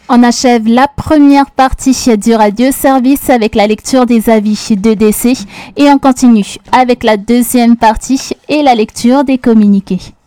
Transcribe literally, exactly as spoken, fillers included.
On achève la première partie du radio service avec la lecture des avis de décès et on continue avec la deuxième partie et la lecture des communiqués.